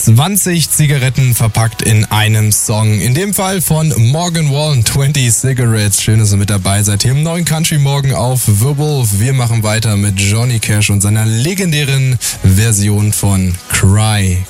20 Zigaretten verpackt in einem Song. In dem Fall von Morgan Wallen, 20 Cigarettes. Schön, dass ihr mit dabei seid. Hier im neuen Country Morgen auf Wirbel. Wir machen weiter mit Johnny Cash und seiner legendären Version von Cry,